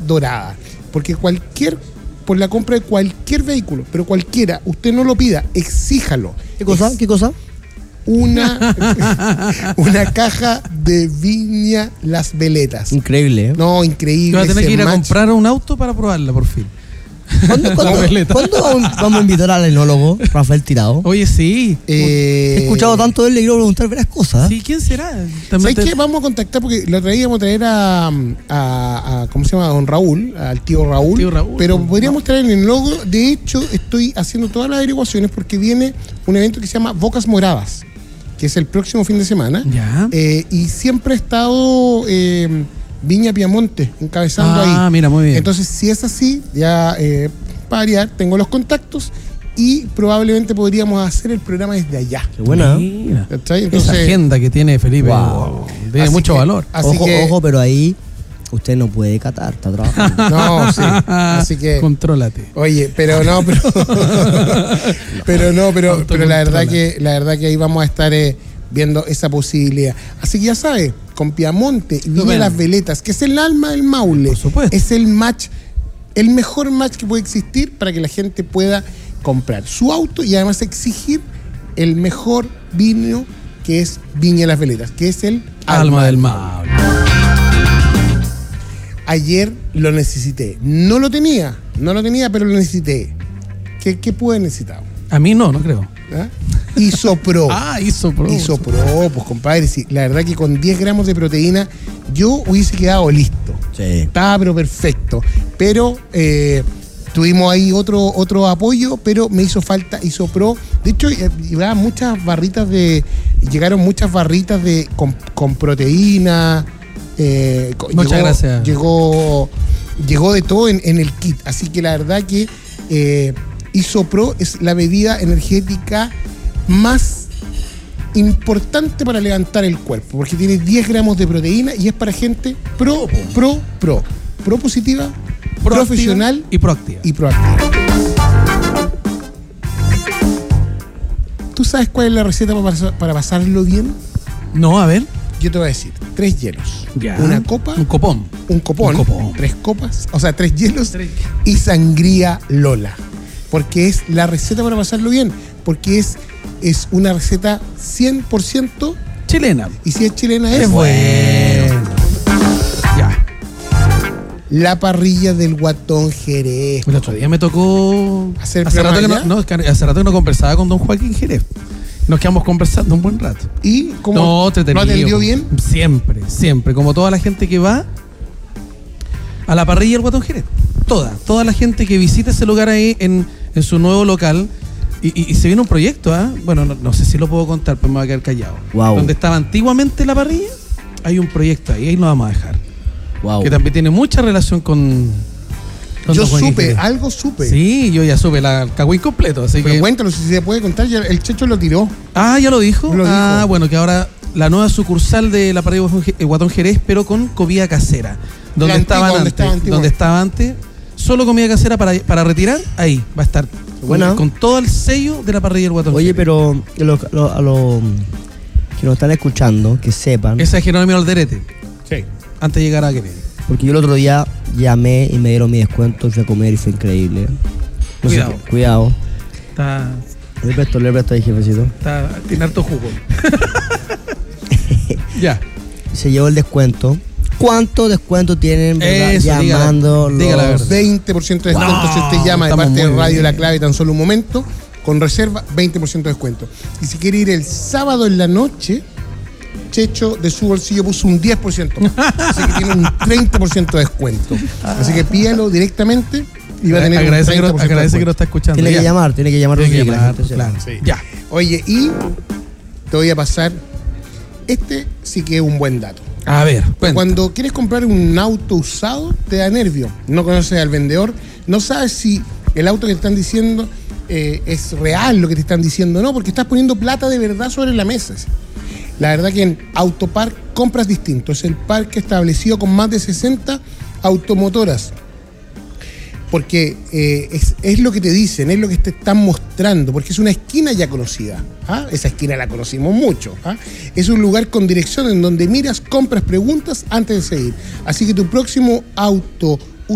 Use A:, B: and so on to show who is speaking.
A: dorada. Porque por la compra de cualquier vehículo, pero cualquiera, usted no lo pida, exíjalo.
B: ¿Qué cosa? ¿Qué cosa?
A: Una caja de Viña Las Veletas.
B: Increíble, ¿eh?
A: No, increíble.
C: Yo voy a tener que ir a comprar un auto para probarla, por fin.
B: ¿Cuándo vamos a invitar al enólogo Rafael Tirado?
C: Oye, sí.
B: He escuchado tanto de él, le quiero preguntar varias cosas.
C: Sí, ¿quién será?
A: ¿Sabes qué? Vamos a contactar porque lo traíamos a traer a ¿cómo se llama? A don Raúl, al tío Raúl. Pero podríamos traer el enólogo. De hecho, estoy haciendo todas las averiguaciones porque viene un evento que se llama Bocas Moradas, que es el próximo fin de semana.
C: Ya.
A: Y siempre ha estado Viña Piamonte encabezando ahí.
C: Ah, mira, muy bien.
A: Entonces, si es así, ya para variar, tengo los contactos y probablemente podríamos hacer el programa desde allá.
B: Qué buena.
A: Entonces,
C: esa agenda que tiene Felipe tiene mucho valor.
B: Ojo, pero ahí usted no puede catar, está trabajando.
A: No, sí. Así que
C: contrólate.
A: Oye, pero la verdad que ahí vamos a estar viendo esa posibilidad. Así que ya sabe, con Piamonte y Viña Las Veletas, que es el alma del Maule, es el mejor match que puede existir para que la gente pueda comprar su auto y además exigir el mejor vino, que es Viña Las Veletas, que es el
C: alma del Maule.
A: Ayer lo necesité. No lo tenía, pero lo necesité. ¿Qué pude necesitar?
C: A mí no creo.
A: ¿Ah? Isopro.
C: Isopro.
A: Isopro, pues compadre, sí, la verdad que con 10 gramos de proteína yo hubiese quedado listo.
B: Sí.
A: Estaba pero perfecto. Pero tuvimos ahí otro apoyo, pero me hizo falta Isopro. De hecho, llegaron muchas barritas con proteína.
C: Muchas gracias.
A: Llegó de todo en el kit. Así que la verdad que Isopro es la bebida energética más importante para levantar el cuerpo, porque tiene 10 gramos de proteína y es para gente pro positiva, profesional
C: y proactiva.
A: ¿Tú sabes cuál es la receta para pasarlo bien?
C: No, a ver.
A: Yo te voy a decir, 3 hielos.
C: Ya.
A: Una copa.
C: Un copón.
A: 3 copas, o sea, 3 hielos y sangría Lola. Porque es la receta para pasarlo bien. Porque es una receta 100%
C: chilena.
A: Y si es chilena es
C: bueno. Ya.
A: La parrilla del Guatón Jerez.
C: El otro día me tocó
A: hacer
C: hace rato que no conversaba con don Joaquín Jerez. Nos quedamos conversando un buen rato.
A: ¿Y cómo lo atendió bien?
C: Siempre. Como toda la gente que va a la parrilla del Guatón Jerez. Toda la gente que visita ese lugar ahí en su nuevo local. Y se viene un proyecto, bueno, no sé si lo puedo contar, pero me voy a quedar callado.
B: Wow.
C: Donde estaba antiguamente la parrilla, hay un proyecto ahí lo vamos a dejar.
B: Wow.
C: Que también tiene mucha relación con
A: yo algo supe.
C: Sí, yo ya supe el cagüín completo. Así
A: pero
C: que
A: cuéntalo si se puede contar. El Checho lo tiró.
C: ¿Ya lo dijo? Bueno, que ahora la nueva sucursal de la parrilla Guatón Jerez, pero con comida casera. Donde estaba antes, solo comida casera para retirar, ahí va a estar.
B: Bueno.
C: Con todo el sello de la parrilla del Guatón.
B: Oye, pero a los que nos están escuchando, que sepan.
C: Esa es Jerónimo Alderete.
A: Sí.
C: Antes de llegar a Kennedy.
B: Porque yo el otro día llamé y me dieron mi descuento, fui a comer y fue increíble. Cuidado. Le presto ahí, jefecito.
C: Tiene harto jugo. Ya.
B: Se llevó el descuento. ¿Cuánto descuento tienen, verdad?
C: Eso,
B: llamando
C: dígala,
B: los
A: 20% de descuento si usted llama de parte de Radio La Clave tan solo un momento. Con reserva, 20% de descuento. Y si quiere ir el sábado en la noche, Checho de su bolsillo puso un 10%. Así que tiene un 30% de descuento. Así que pídalo directamente y va a tener
C: agradece
A: un 30%
C: agradece que lo está escuchando.
B: Tiene que llamar.
C: Claro.
A: Sí.
C: Ya.
A: Oye, y te voy a pasar. Este sí que es un buen dato.
C: A ver,
A: cuando quieres comprar un auto usado, te da nervio. No conoces al vendedor, no sabes si el auto que te están diciendo es real lo que te están diciendo o no, porque estás poniendo plata de verdad sobre la mesa. La verdad que en Autopark compras distinto. Es el parque establecido con más de 60 automotoras. Porque es lo que te dicen, es lo que te están mostrando, porque es una esquina ya conocida. Esa esquina la conocimos mucho. Es un lugar con dirección en donde miras, compras, preguntas antes de seguir. Así que tu próximo auto